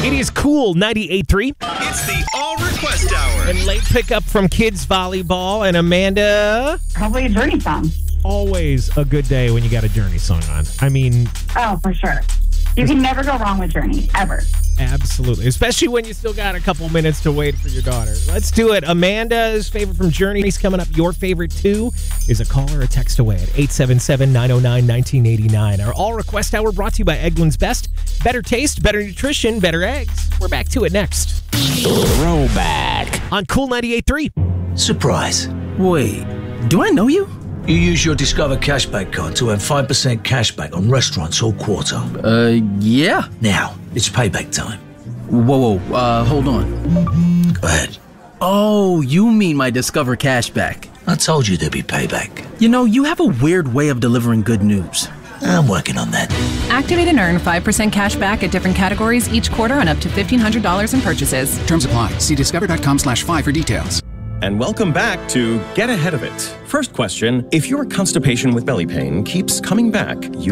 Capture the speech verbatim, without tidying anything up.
It is Cool ninety-eight point three. It's the All Request Hour. And late pickup from kids volleyball. And Amanda, Probably a Journey song. always a good day when you got a Journey song on. I mean, Oh, for sure. You can never go wrong with Journey, ever. absolutely. Especially when you still got a couple minutes to wait for your daughter. Let's do it. Amanda's favorite from Journey is coming up. Your favorite, too, is a call or a text away at eight seven seven, nine oh nine, one nine eight nine. Our All Request Hour brought to you by Eggland's Best. Better taste, better nutrition, better eggs. We're back to it next. Throwback. On Cool ninety-eight point three. Surprise. Wait, do I know you? You use your Discover Cashback card to earn five percent cashback on restaurants all quarter. Uh, yeah. Now, it's payback time. Whoa, whoa, uh, hold on. Go ahead. Oh, you mean my Discover Cashback. I told you there'd be payback. You know, you have a weird way of delivering good news. I'm working on that. Activate and earn five percent cash back at different categories each quarter on up to fifteen hundred dollars in purchases. Terms apply. See discover.com slash five for details. And welcome back to Get Ahead of It. First question, if your constipation with belly pain keeps coming back, you